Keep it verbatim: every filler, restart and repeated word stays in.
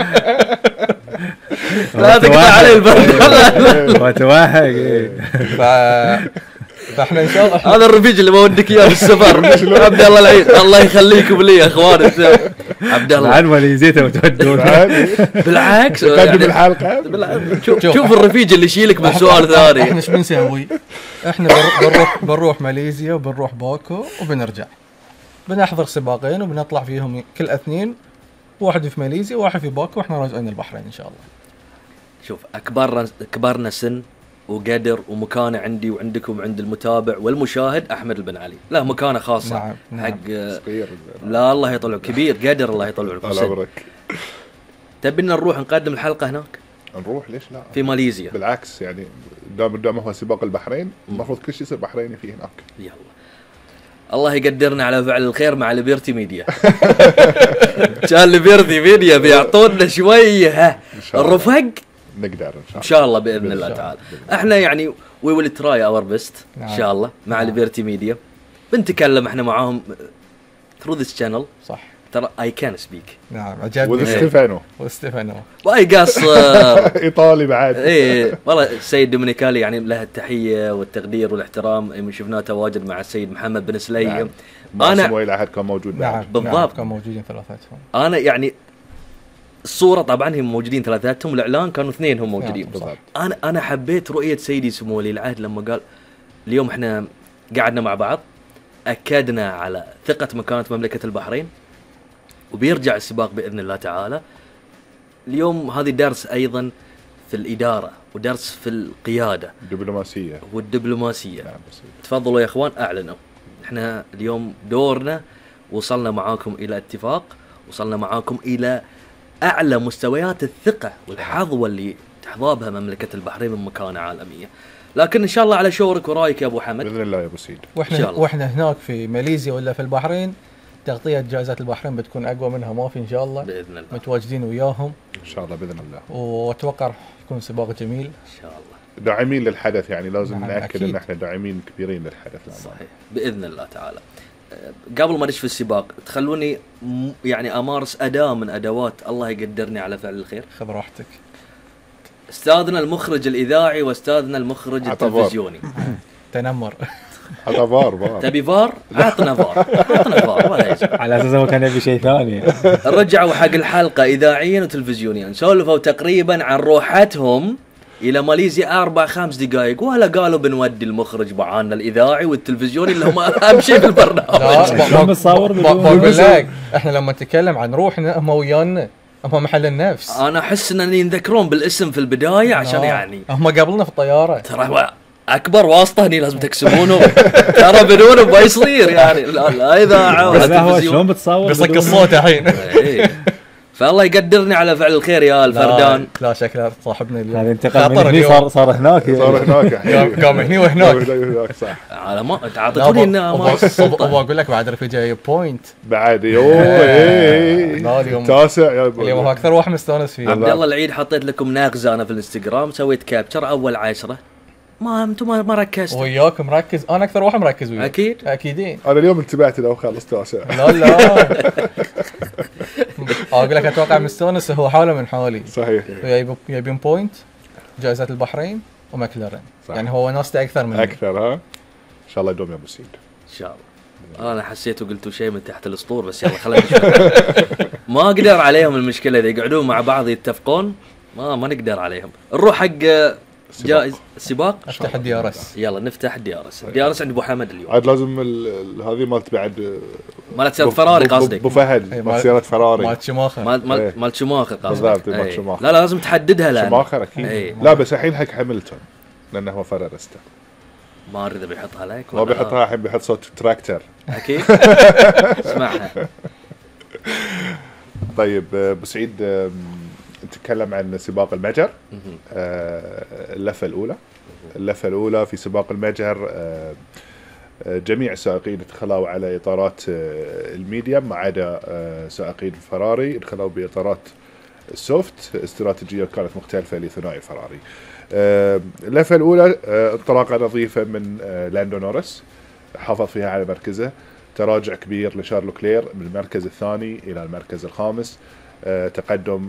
لا تقطع علي البرد. وتوهق. ف فاحنا ان شاء الله هذا الرفيج اللي بودك اياه بالسفر. عبد الله العيد الله يخليكم لي يا اخوان. عبد الله عن ماليزيته وتودون. بالعكس قدم الحلقه. شوف شوف الرفيج اللي يشيلك من سؤال ثاني. احنا ايش بنسوي؟ احنا بنر- بنروح بنروح ماليزيا وبنروح باكو وبنرجع، بنحضر سباقين وبنطلع فيهم كل اثنين، واحد في ماليزيا وواحد في باكو، واحنا راجعين البحرين ان شاء الله. شوف اكبرنا كبرنا سن وقدر ومكانه عندي وعندكم وعند المتابع والمشاهد احمد البن علي، له مكانه خاصه. نعم، نعم. حق صغير. لا الله يطلع كبير قدر الله يطلع لكم الله سن. يبارك. تبينا نروح نقدم الحلقه هناك نروح ليش لا؟ في ماليزيا. بالعكس يعني دام دام هو سباق البحرين المفروض كل شيء يصير بحريني فيه هناك. يلا الله يقدرنا على فعل الخير مع ليبرتي ميديا. كان ليبرتي ميديا بيعطونا شويه ها شاء الله. الرفق نقدر ان شاء ان شاء الله باذن الله شاء تعالى. الله. احنا يعني وي ويل تراي اور بيست ان نعم. شاء الله مع نعم. ليبرتي ميديا. بنتكلم احنا معاهم ثرو ذيس شانل. صح. ترى اي كان سبيك نعم الله. عجبني. وذ ستيفانو وستيفانو. واي قاصر. ايطالي بعد. ايه والله السيد دومينيكالي يعني له التحيه والتقدير والاحترام. يوم شفناه تواجد مع السيد محمد بن سليم. نعم. انا انا الى حد كان موجود بعد. نعم بالضبط. نعم كانوا موجودين ثلاثتهم. انا يعني الصوره طبعا هم موجودين ثلاثاتهم، الاعلان كانوا اثنين هم موجودين. نعم. بالضبط. انا انا حبيت رؤيه سيدي سمو ولي العهد لما قال اليوم احنا قعدنا مع بعض اكدنا على ثقه مكانه مملكه البحرين وبيرجع السباق باذن الله تعالى. اليوم هذه درس ايضا في الاداره ودرس في القياده دبلوماسيه. والدبلوماسيه. نعم بس. تفضلوا يا اخوان اعلنوا. احنا اليوم دورنا وصلنا معاكم الى اتفاق، وصلنا معاكم الى اعلى مستويات الثقه والحظوه اللي تحظى بها مملكه البحرين من مكانه عالميه. لكن ان شاء الله على شورك ورايك يا ابو حمد. باذن الله يا ابو سيد. إن واحنا شاء الله. واحنا هناك في ماليزيا ولا في البحرين تغطيه جائزه البحرين بتكون اقوى منها ما في ان شاء الله. باذن الله متواجدين وياهم ان شاء الله باذن الله. واتوقع يكون سباق جميل. ان شاء الله. داعمين للحدث يعني لازم نعم، ناكد أكيد. ان احنا داعمين كبيرين للحدث. صحيح باذن الله تعالى. أه، قبل ما ندش في السباق تخلوني م- يعني امارس اداه من ادوات الله يقدرني على فعل الخير. خذ راحتك. استاذنا المخرج الاذاعي واستاذنا المخرج عطى فار. التلفزيوني. تنمر. هذا فار فار. تبي فار؟ عطنا فار. عطنا فار ولا يزعل. على اساس هو كان يبي شيء ثاني. رجعوا حق الحلقة إذاعيا وتلفزيونيا، سولفوا تقريبا عن روحتهم إلى ماليزيا أربع خمس دقائق، ولا قالوا بنودي المخرج معانا الإذاعي والتلفزيوني اللي هم أهم شيء في البرنامج. لا شلون بتصور بدون بقول لبس؟ لك احنا لما نتكلم عن روحنا هم ويانا، هم محل النفس. أنا أحس أنني ينذكرون بالاسم في البداية عشان آه. يعني هم قبلنا في الطياره. ترى أكبر واسطة هني لازم تكسبونه. ترى بدونه ما يصير يعني لا لا إذاعة بس ولا لا هو تلفزيون. شلون بتصور بيصك بدون- الصوت الحين. إيه. فالله يقدرني على فعل الخير يا الفردان. لا, لا شكله صاحبنا اليوم هذا انتقل من خطر هني اليوم. صار صار هناك. صار هناك الحين. قام هني وهناك. هناك صح. على ما لا، تعاطوني إنه ما ابغى السلطة. اقول لك بعد رفيجه بوينت. بعد يوه إيه. لا، اليوم- تاسع يا اليوم هو اكثر واحد مستانس فيه. عبد الله العيد حطيت لكم ناغزه انا في الانستغرام، سويت كابتشر اول عشرة ما انتم ما ما ركزتوا. وياك مركز، انا اكثر واحد مركز وياك. اكيد اكيدين. انا اليوم انتبهت لو خلص تاسع. لا لا. اقول لك اتوقع مستانس هو حاله من حالي. صحيح. يبي- يبين بوينت، جائزه البحرين وماكلارين. صح. يعني هو ناسته اكثر مني. اكثر ها. ان شاء الله يدوم يا ابو سيد. ان شاء الله. انا حسيت وقلتوا شيء من تحت الاسطور بس يلا خلينا نشوف. ما اقدر عليهم المشكله اذا يقعدون مع بعض يتفقون ما ما نقدر عليهم. نروح حق جائز السباق. افتح الدي ار اس. يلا نفتح ديارس. ديارس عند ابو حمد اليوم. عاد لازم ال- ال- هذه مالت بعد مالت سيارة فراري قصدك. ابو فهد إيه، مال مال- سيارة فراري. مالت شماخه. مال مال إيه. مال شماخر قصدك. بالضبط، مال إيه. شماخر. لا لا لازم تحددها لان شماخر اكيد. إيه. لا بس الحين حق هاملتون لانه هو فرارستا. ما ادري اذا بيحطها لك ما ولا بيحطها الحين بيحط صوت تراكتر. اكيد. اسمعها. طيب آه، ابو سعيد آه، نتكلم عن سباق المجر. مهم. آه، اللفه الاولى. اللفه الاولى في سباق المجر آه، آه، جميع السائقين دخلوا على اطارات آه، الميديم ما عدا آه، سائقين فراري دخلوا باطارات السوفت. استراتيجيه كانت مختلفه لثنائي الفراري. آه، اللفه الاولى آه، انطلاقه نظيفه من آه، لاندو نوريس حافظ فيها على مركزه. تراجع كبير لشارل كلير من المركز الثاني الى المركز الخامس. آه، تقدم